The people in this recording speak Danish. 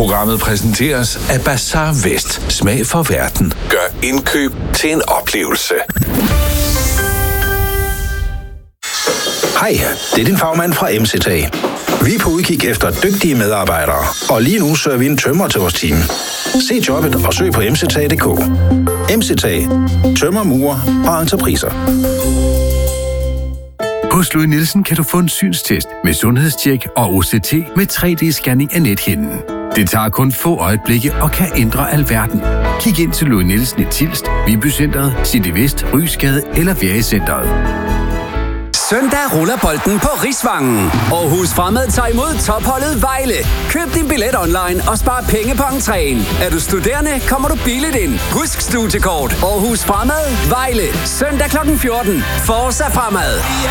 Programmet præsenteres af Bazaar Vest. Smag for verden. Gør indkøb til en oplevelse. Hej, det er din fagmand fra MC-Tag. Vi er på udkig efter dygtige medarbejdere, og lige nu søger vi en tømrer til vores team. Se jobbet og søg på mctag.dk. MC-Tag. Tømrer, murer og entrepriser. Hos Louis Nielsen kan du få en synstest med sundhedstjek og OCT med 3D-scanning af nethinden. Det tager kun få øjeblikke og kan ændre alverden. Kig ind til Louis Nielsen i Tilst, Viby-centret, City Vest, Rysgade eller Værecentret. Søndag ruller bolden på Risvangen. Aarhus Fremad tager imod topholdet Vejle. Køb din billet online og spar penge på entréen. Er du studerende, kommer du billigt ind. Husk studiekort. Aarhus Fremad Vejle. Søndag kl. 14. Forza Fremad.